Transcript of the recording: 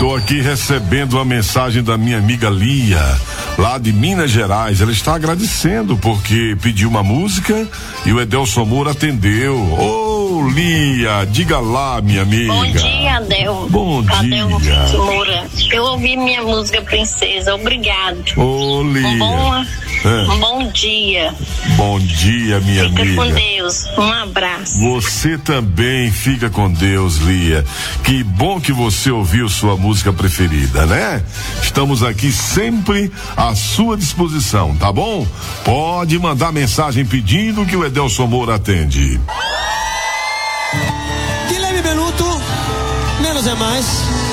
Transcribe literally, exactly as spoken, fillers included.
Tô aqui recebendo uma mensagem da minha amiga Lia, lá de Minas Gerais. Ela está agradecendo porque pediu uma música e o Edelson Moura atendeu. Ô, oh, Lia, diga lá, minha amiga. Bom dia, Adel. Bom Adel dia. Moura. Eu ouvi minha música Princesa, obrigado. Ô, oh, Lia. Um bom, é. um bom dia. Bom dia, minha fica amiga. Fica com Deus. Um abraço. Você também fica com Deus, Lia. Que bom que você ouviu sua música preferida, né? Estamos aqui sempre à sua disposição, tá bom? Pode mandar mensagem pedindo que o Edelson Moura atende. Guilherme Benuto, menos é mais.